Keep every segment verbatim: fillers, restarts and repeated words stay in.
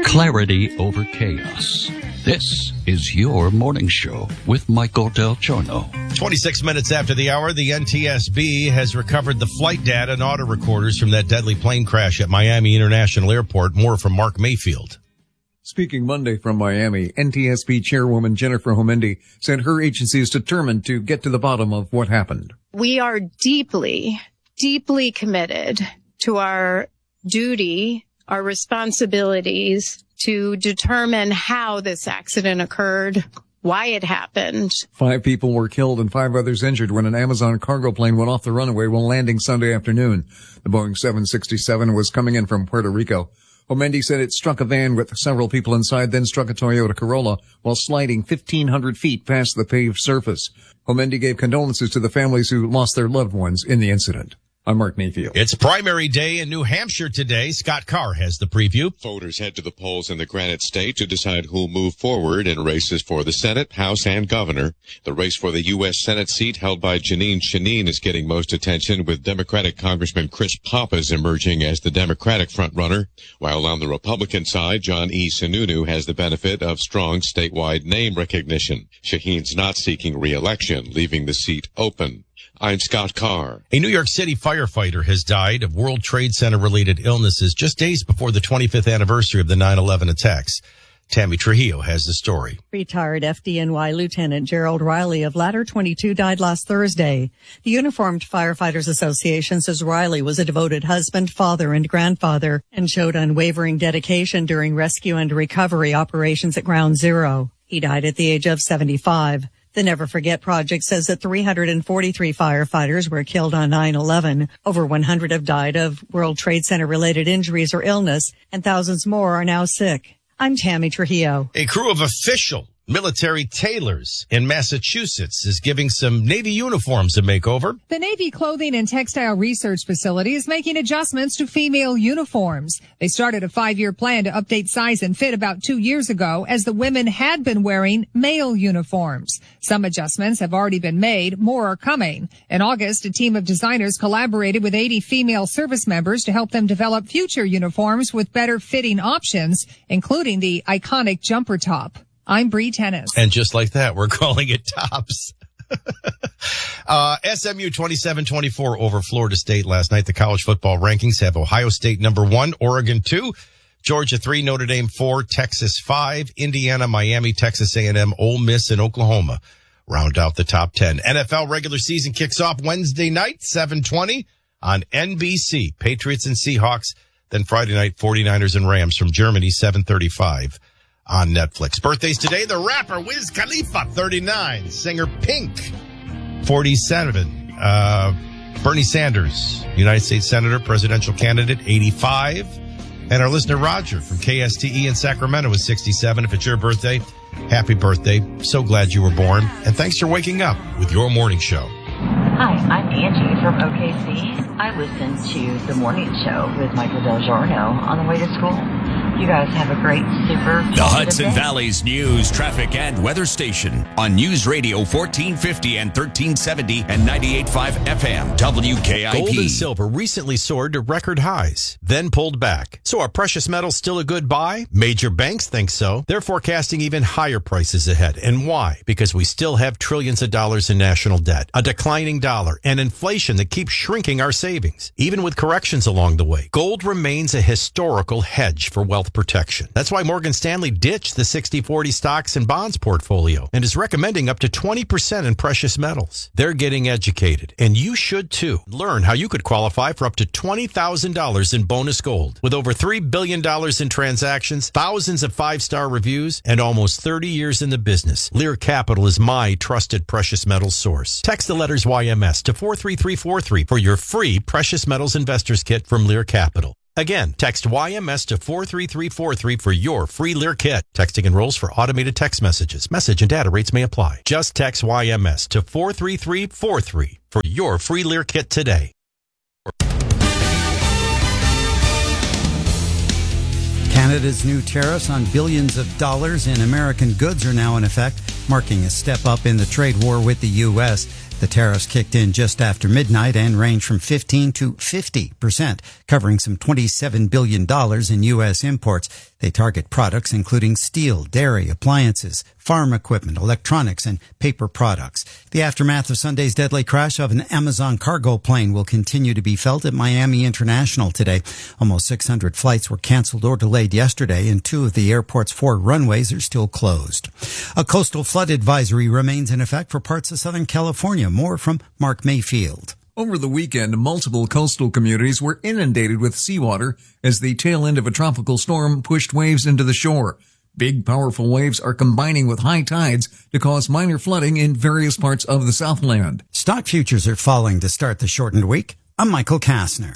Clarity over chaos. This is your morning show with Michael Del Giorno. twenty-six minutes after the hour, the N T S B has recovered the flight data and auto recorders from that deadly plane crash at Miami International Airport. More from Mark Mayfield. Speaking Monday from Miami, N T S B Chairwoman Jennifer Homendy said her agency is determined to get to the bottom of what happened. We are deeply, deeply committed to our duty, our responsibilities to determine how this accident occurred, why it happened. Five people were killed and five others injured when an Amazon cargo plane went off the runway while landing Sunday afternoon. The Boeing seven sixty-seven was coming in from Puerto Rico. Homendy said it struck a van with several people inside, then struck a Toyota Corolla while sliding fifteen hundred feet past the paved surface. Homendy gave condolences to the families who lost their loved ones in the incident. I'm Mark Mayfield. It's primary day in New Hampshire today. Scott Carr has the preview. Voters head to the polls in the Granite State to decide who'll move forward in races for the Senate, House, and Governor. The race for the U S Senate seat held by Jeanine Shaheen is getting most attention, with Democratic Congressman Chris Pappas emerging as the Democratic frontrunner, while on the Republican side, John E. Sununu has the benefit of strong statewide name recognition. Shaheen's not seeking re-election, leaving the seat open. I'm Scott Carr. A New York City firefighter has died of World Trade Center-related illnesses just days before the twenty-fifth anniversary of the nine eleven attacks. Tammy Trujillo has the story. Retired F D N Y Lieutenant Gerald Riley of Ladder twenty-two died last Thursday. The Uniformed Firefighters Association says Riley was a devoted husband, father, and grandfather and showed unwavering dedication during rescue and recovery operations at Ground Zero. He died at the age of seventy-five. The Never Forget Project says that three hundred forty-three firefighters were killed on nine eleven. Over one hundred have died of World Trade Center-related injuries or illness, and thousands more are now sick. I'm Tammy Trujillo. A crew of official military tailors in Massachusetts is giving some Navy uniforms a makeover. The Navy Clothing and Textile Research Facility is making adjustments to female uniforms. They started a five-year plan to update size and fit about two years ago, as the women had been wearing male uniforms. Some adjustments have already been made. More are coming. In August, a team of designers collaborated with eighty female service members to help them develop future uniforms with better fitting options, including the iconic jumper top. I'm Bree Tennis. And just like that, we're calling it tops. uh, S M U twenty-seven twenty-four over Florida State last night. The college football rankings have Ohio State number one, Oregon two, Georgia three, Notre Dame four, Texas five, Indiana, Miami, Texas A and M, Ole Miss, and Oklahoma round out the top ten. N F L regular season kicks off Wednesday night, seven twenty on N B C. Patriots and Seahawks. Then Friday night, forty-niners and Rams from Germany, seven thirty-five. On Netflix. Birthdays today, the rapper Wiz Khalifa, thirty-nine. Singer Pink, forty-seven. Uh, Bernie Sanders, United States Senator, presidential candidate, eighty-five. And our listener Roger from K S T E in Sacramento is sixty-seven. If it's your birthday, happy birthday. So glad you were born. And thanks for waking up with your morning show. Hi, I'm Angie from O K C. I listen to the morning show with Michael Del Giorno on the way to school. You guys have a great, super... The Hudson Valley's news, traffic, and weather station on News Radio fourteen fifty and thirteen seventy and ninety-eight point five F M, W K I P. Gold and silver recently soared to record highs, then pulled back. So are precious metals still a good buy? Major banks think so. They're forecasting even higher prices ahead. And why? Because we still have trillions of dollars in national debt, a declining dollar, and inflation that keeps shrinking our savings. Even with corrections along the way, gold remains a historical hedge for wealth protection. That's why Morgan Stanley ditched the sixty forty stocks and bonds portfolio and is recommending up to twenty percent in precious metals. They're getting educated, and you should too. Learn how you could qualify for up to twenty thousand dollars in bonus gold. With over three billion dollars in transactions, thousands of five-star reviews, and almost thirty years in the business, Lear Capital is my trusted precious metals source. Text the letters Y M S to four three three four three for your free Precious Metals Investors Kit from Lear Capital. Again, text Y M S to four three three four three for your free Lear kit. Texting enrolls for automated text messages. Message and data rates may apply. Just text Y M S to four three three four three for your free Lear kit today. Canada's new tariffs on billions of dollars in American goods are now in effect, marking a step up in the trade war with the U S. The tariffs kicked in just after midnight and range from fifteen to fifty percent, covering some twenty-seven billion dollars in U S imports. They target products including steel, dairy, appliances, farm equipment, electronics, and paper products. The aftermath of Sunday's deadly crash of an Amazon cargo plane will continue to be felt at Miami International today. Almost six hundred flights were canceled or delayed yesterday, and two of the airport's four runways are still closed. A coastal flood advisory remains in effect for parts of Southern California. More from Mark Mayfield. Over the weekend, multiple coastal communities were inundated with seawater as the tail end of a tropical storm pushed waves into the shore. Big, powerful waves are combining with high tides to cause minor flooding in various parts of the Southland. Stock futures are falling to start the shortened week. I'm Michael Kastner.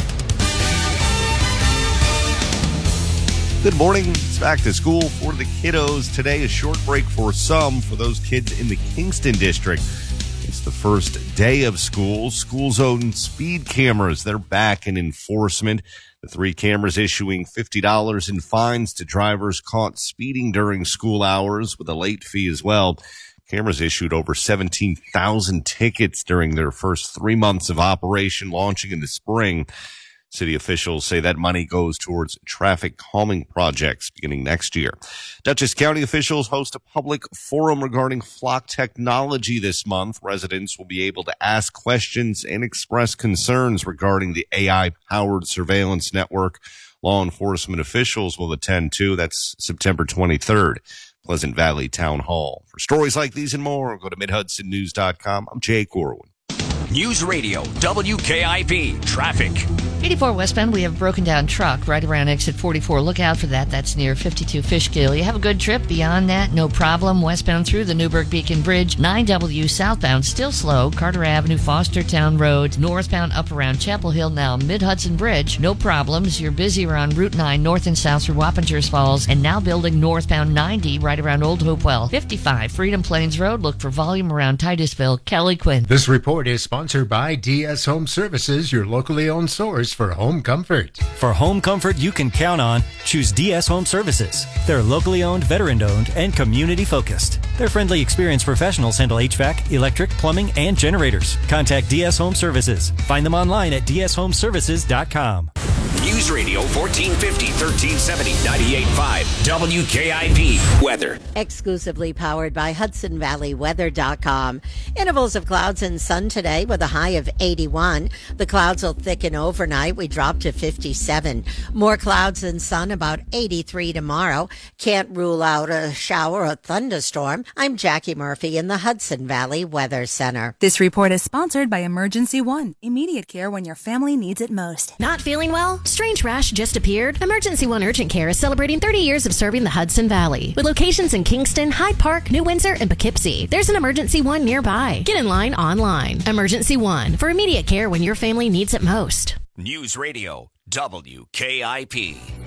Good morning. It's back to school for the kiddos. Today, a short break for some, for those kids in the Kingston district. It's the first day of school. School zone speed cameras, they're back in enforcement. The three cameras issuing fifty dollars in fines to drivers caught speeding during school hours with a late fee as well. Cameras issued over seventeen thousand tickets during their first three months of operation, launching in the spring. City officials say that money goes towards traffic calming projects beginning next year. Dutchess County officials host a public forum regarding flock technology this month. Residents will be able to ask questions and express concerns regarding the A I-powered surveillance network. Law enforcement officials will attend too. That's September twenty-third, Pleasant Valley Town Hall. For stories like these and more, go to mid hudson news dot com. I'm Jay Corwin. News Radio, W K I P, traffic. eighty-four westbound, we have broken down truck right around exit forty-four. Look out for that. That's near fifty-two Fishkill. You have a good trip. Beyond that, no problem. Westbound through the Newburgh Beacon Bridge. nine W southbound, still slow. Carter Avenue, Fostertown Road. Northbound up around Chapel Hill now. Mid-Hudson Bridge, no problems. You're busier on Route nine north and south through Wappingers Falls. And now building northbound ninety right around Old Hopewell. fifty-five Freedom Plains Road. Look for volume around Titusville. Kelly Quinn. This report is sponsored by D S Home Services, your locally owned source for home comfort. For home comfort you can count on, choose D S Home Services. They're locally owned, veteran-owned, and community-focused. Their friendly, experienced professionals handle H V A C, electric, plumbing, and generators. Contact D S Home Services. Find them online at d s home services dot com. News Radio fourteen fifty, thirteen seventy, ninety-eight point five, W K I P weather. Exclusively powered by Hudson Valley Weather dot com. Intervals of clouds and sun today with a high of eighty-one. The clouds will thicken overnight. We drop to fifty-seven. More clouds and sun, about eighty-three tomorrow. Can't rule out a shower or thunderstorm. I'm Jackie Murphy in the Hudson Valley Weather Center. This report is sponsored by Emergency One. Immediate care when your family needs it most. Not feeling well? Strange rash just appeared? Emergency One Urgent Care is celebrating thirty years of serving the Hudson Valley. With locations in Kingston, Hyde Park, New Windsor, and Poughkeepsie, there's an Emergency One nearby. Get in line online. Emergency One, for immediate care when your family needs it most. News Radio, W K I P.